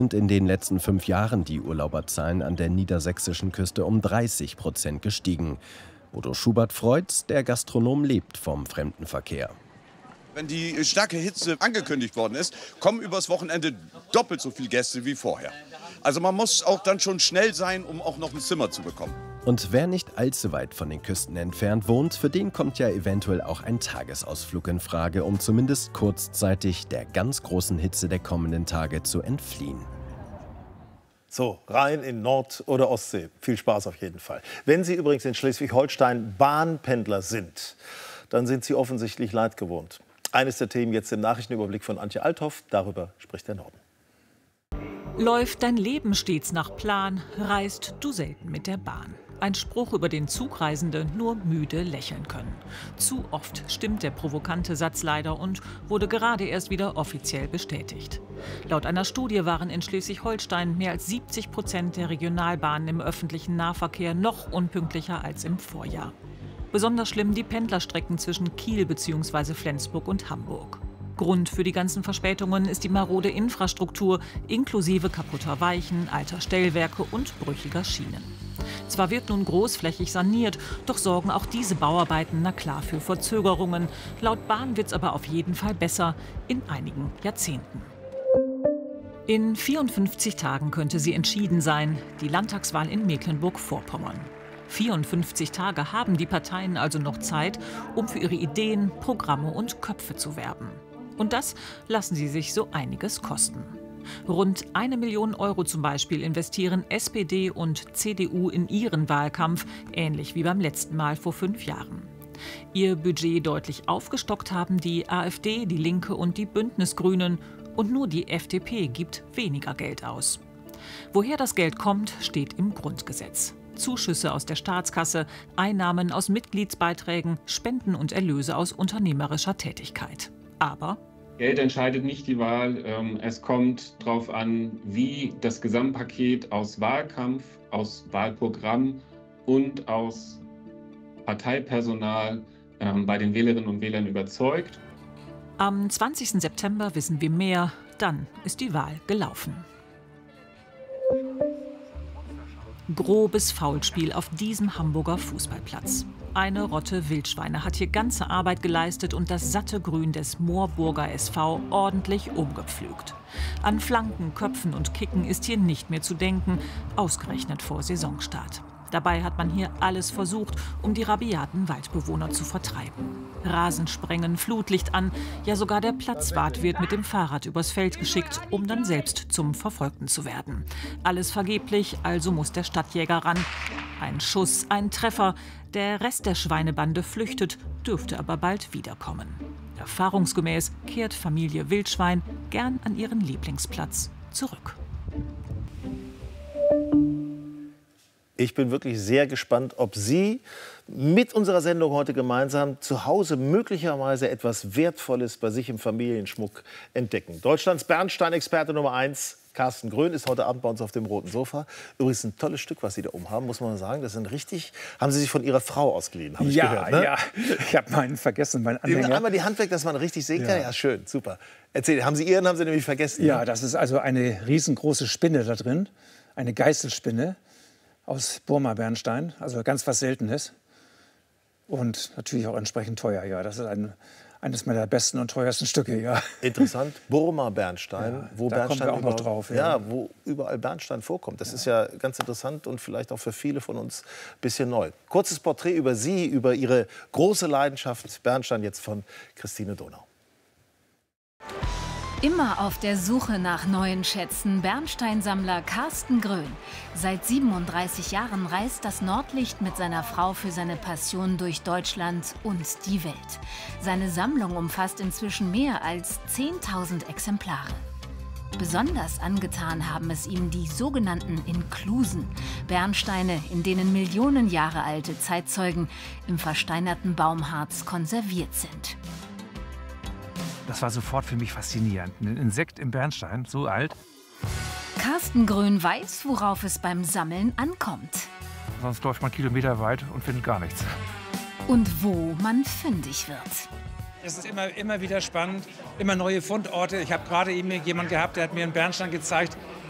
Sind in den letzten 5 Jahren die Urlauberzahlen an der niedersächsischen Küste um 30% gestiegen. Bodo Schubert freut, der Gastronom lebt vom Fremdenverkehr. Wenn die starke Hitze angekündigt worden ist, kommen übers Wochenende doppelt so viele Gäste wie vorher. Also man muss auch dann schon schnell sein, um auch noch ein Zimmer zu bekommen. Und wer nicht allzu weit von den Küsten entfernt wohnt, für den kommt ja eventuell auch ein Tagesausflug in Frage, um zumindest kurzzeitig der ganz großen Hitze der kommenden Tage zu entfliehen. So, rein in Nord- oder Ostsee. Viel Spaß auf jeden Fall. Wenn Sie übrigens in Schleswig-Holstein Bahnpendler sind, dann sind Sie offensichtlich leid gewohnt. Eines der Themen jetzt im Nachrichtenüberblick von Antje Althoff. Darüber spricht der Norden. Läuft dein Leben stets nach Plan, reist du selten mit der Bahn. Ein Spruch, über den Zugreisende nur müde lächeln können. Zu oft stimmt der provokante Satz leider und wurde gerade erst wieder offiziell bestätigt. Laut einer Studie waren in Schleswig-Holstein mehr als 70% der Regionalbahnen im öffentlichen Nahverkehr noch unpünktlicher als im Vorjahr. Besonders schlimm die Pendlerstrecken zwischen Kiel bzw. Flensburg und Hamburg. Grund für die ganzen Verspätungen ist die marode Infrastruktur inklusive kaputter Weichen, alter Stellwerke und brüchiger Schienen. Zwar wird nun großflächig saniert, doch sorgen auch diese Bauarbeiten na klar für Verzögerungen. Laut Bahn wird es aber auf jeden Fall besser in einigen Jahrzehnten. In 54 Tagen könnte sie entschieden sein, die Landtagswahl in Mecklenburg-Vorpommern. 54 Tage haben die Parteien also noch Zeit, um für ihre Ideen, Programme und Köpfe zu werben. Und das lassen sie sich so einiges kosten. Rund 1 Million Euro zum Beispiel investieren SPD und CDU in ihren Wahlkampf, ähnlich wie beim letzten Mal vor 5 Jahren. Ihr Budget deutlich aufgestockt haben die AfD, die Linke und die Bündnisgrünen. Und nur die FDP gibt weniger Geld aus. Woher das Geld kommt, steht im Grundgesetz. Zuschüsse aus der Staatskasse, Einnahmen aus Mitgliedsbeiträgen, Spenden und Erlöse aus unternehmerischer Tätigkeit. Aber Geld entscheidet nicht die Wahl. Es kommt darauf an, wie das Gesamtpaket aus Wahlkampf, aus Wahlprogramm und aus Parteipersonal bei den Wählerinnen und Wählern überzeugt. Am 20. September wissen wir mehr, dann ist die Wahl gelaufen. Grobes Foulspiel auf diesem Hamburger Fußballplatz. Eine Rotte Wildschweine hat hier ganze Arbeit geleistet und das satte Grün des Moorburger SV ordentlich umgepflügt. An Flanken, Köpfen und Kicken ist hier nicht mehr zu denken, ausgerechnet vor Saisonstart. Dabei hat man hier alles versucht, um die rabiaten Waldbewohner zu vertreiben. Rasen sprengen, Flutlicht an, ja sogar der Platzwart wird mit dem Fahrrad übers Feld geschickt, um dann selbst zum Verfolgten zu werden. Alles vergeblich, also muss der Stadtjäger ran. Ein Schuss, ein Treffer. Der Rest der Schweinebande flüchtet, dürfte aber bald wiederkommen. Erfahrungsgemäß kehrt Familie Wildschwein gern an ihren Lieblingsplatz zurück. Ich bin wirklich sehr gespannt, ob Sie mit unserer Sendung heute gemeinsam zu Hause möglicherweise etwas Wertvolles bei sich im Familienschmuck entdecken. Deutschlands Bernstein-Experte Nummer 1, Carsten Grön, ist heute Abend bei uns auf dem roten Sofa. Übrigens ein tolles Stück, was Sie da oben haben, muss man sagen. Das sind richtig, haben Sie sich von Ihrer Frau ausgeliehen, habe ich gehört, ne? Ja, ich habe meinen vergessen, meinen Anhänger. Einmal die Hand weg, dass man richtig sehen kann. Ja, schön, super. Erzähl, haben Sie Ihren, haben Sie nämlich vergessen? Ja, ne? das ist also eine riesengroße Spinne da drin, eine Geißelspinne aus Burma-Bernstein, also ganz was Seltenes und natürlich auch entsprechend teuer. Ja, das ist eines meiner besten und teuersten Stücke. Ja. Interessant, Burma-Bernstein, Ja, wo da Bernstein kommen wir auch noch drauf. Ja. Ja, wo überall Bernstein vorkommt. Das ist ja ganz interessant und vielleicht auch für viele von uns ein bisschen neu. Kurzes Porträt über Sie, über Ihre große Leidenschaft Bernstein, jetzt von Christine Donau. Immer auf der Suche nach neuen Schätzen, Bernsteinsammler Carsten Grön. Seit 37 Jahren reist das Nordlicht mit seiner Frau für seine Passion durch Deutschland und die Welt. Seine Sammlung umfasst inzwischen mehr als 10.000 Exemplare. Besonders angetan haben es ihm die sogenannten Inklusen, Bernsteine, in denen Millionen Jahre alte Zeitzeugen im versteinerten Baumharz konserviert sind. Das war sofort für mich faszinierend. Ein Insekt im Bernstein, so alt. Carsten Grön weiß, worauf es beim Sammeln ankommt. Sonst läuft man kilometerweit und findet gar nichts. Und wo man fündig wird. Es ist immer wieder spannend, immer neue Fundorte. Ich habe gerade eben jemanden gehabt, der hat mir einen Bernstein gezeigt,